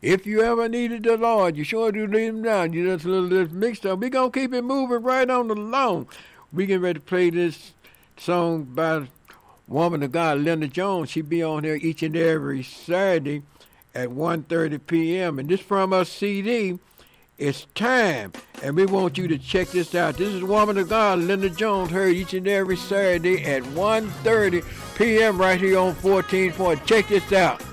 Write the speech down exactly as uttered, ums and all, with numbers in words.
If you ever needed the Lord, you sure do leave him down. You just a little this mixed up. We gonna keep it moving right on along. We getting ready to play this song by woman of God, Linda Jones. She be on here each and every Saturday at one thirty p.m. And this from her C D. It's time, and we want you to check this out. This is woman of God, Linda Jones, heard each and every Saturday at one thirty p.m. right here on fourteen forty. Check this out.